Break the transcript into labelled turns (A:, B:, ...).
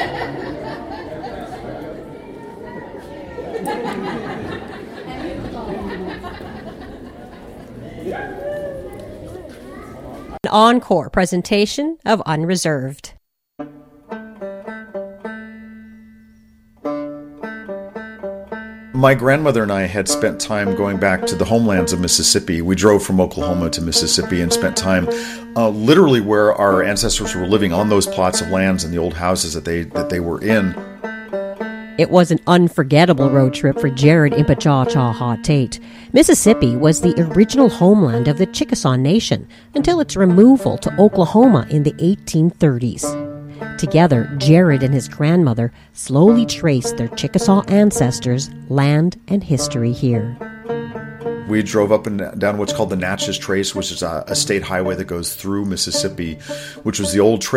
A: An encore presentation of Unreserved.
B: My grandmother and I had spent time going back to the homelands of Mississippi. We drove from Oklahoma to Mississippi and spent time literally where our ancestors were living, on those plots of lands and the old houses that they were in.
A: It was an unforgettable road trip for Jared Impachaw Tate. Mississippi was the original homeland of the Chickasaw Nation until its removal to Oklahoma in the 1830s. Together, Jared and his grandmother slowly traced their Chickasaw ancestors' land and history here.
B: We drove up and down what's called the Natchez Trace, which is a state highway that goes through Mississippi, which was the old